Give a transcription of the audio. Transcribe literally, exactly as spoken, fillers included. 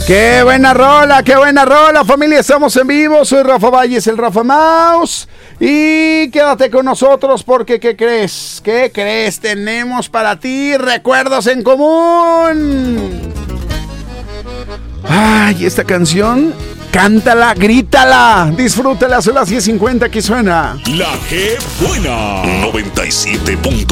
Qué buena rola, qué buena rola, familia, estamos en vivo, soy Rafa Valles, el Rafa Mouse, y quédate con nosotros porque, ¿qué crees? ¿Qué crees? Tenemos para ti recuerdos en común. Ay, esta canción, cántala, grítala, disfrútala, son las diez cincuenta, aquí suena La G Buena noventa y siete punto